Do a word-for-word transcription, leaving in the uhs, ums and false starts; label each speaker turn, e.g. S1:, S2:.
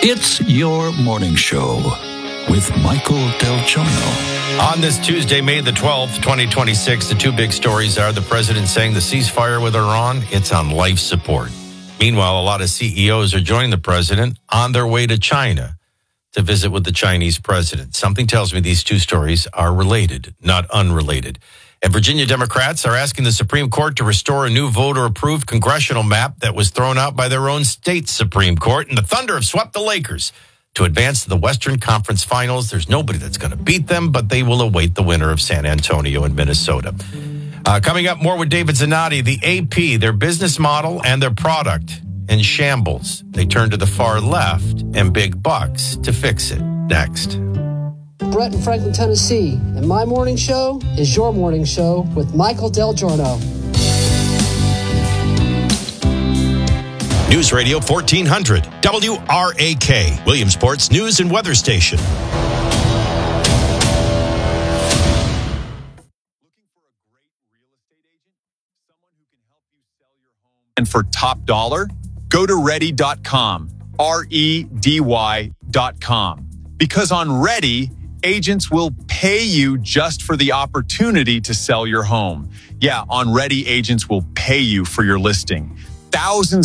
S1: It's your morning show with Michael Del Giorno.
S2: On this Tuesday, May the twelfth, twenty twenty-six, the two big stories are the president saying the ceasefire with Iran, it's on life support. Meanwhile, a lot of C E Os are joining the president on their way to China to visit with the Chinese president. Something tells me these two stories are related, not unrelated. And Virginia Democrats are asking the Supreme Court to restore a new voter-approved congressional map that was thrown out by their own state Supreme Court. And the Thunder have swept the Lakers to advance to the Western Conference Finals. There's nobody that's going to beat them, but they will await the winner of San Antonio and Minnesota. Uh, coming up, more with David Zanotti. The A P, their business model and their product in shambles. They turn to the far left and big bucks to fix it. Next.
S3: Brett in Franklin, Tennessee, and my morning show is your morning show with Michael Del Giorno.
S2: News Radio fourteen hundred, W R A K, Williamsport's news and weather station.
S4: And for top dollar, go to ready dot com, R E D Y dot com. Because on Ready, agents will pay you just for the opportunity to sell your home. Yeah, on Ready, agents will pay you for your listing. Thousands